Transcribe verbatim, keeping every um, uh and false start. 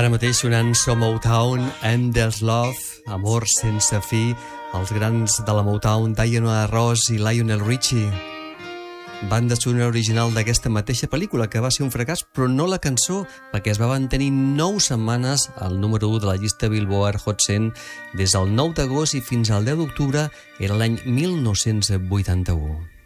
Ara mateix sonant So Motown, Endless Love, Amor sense fi, els grans de la Motown, Diana Ross i Lionel Richie. Banda sonora original d'aquesta mateixa pel·lícula, que va ser un fracàs, però no la cançó, perquè es va mantenir nou setmanes al número u de la llista Billboard Hot cent des del nou d'agost i fins al deu d'octubre, era l'any mil nou-cents vuitanta-u.